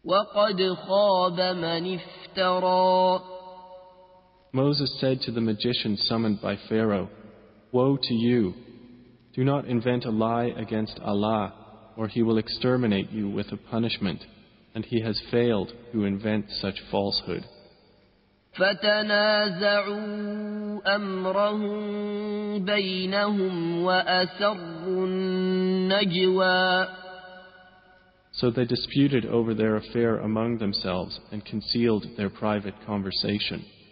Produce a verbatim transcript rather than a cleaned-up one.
وقد خاب من افترى. Moses said to the magician summoned by Pharaoh, "Woe to you! Do not invent a lie against Allah, or He will exterminate you with a punishment, and he has failed who invents such falsehood." فتنازعوا أمرهم بينهم وأسروا النجوى. So they disputed over their affair among themselves and concealed their private conversation.